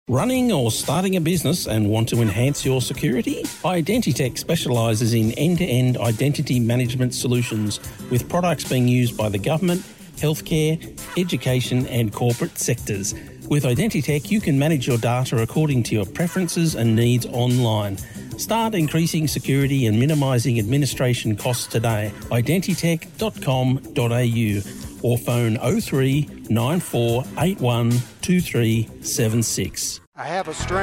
Running or starting a business and want to enhance your security? Identitech specialises in end-to-end identity management solutions with products being used by the government, healthcare, education and corporate sectors. With Identitech, you can manage your data according to your preferences and needs online. Start increasing security and minimising administration costs today. Identitech.com.au or phone 03 9481 2376. I have a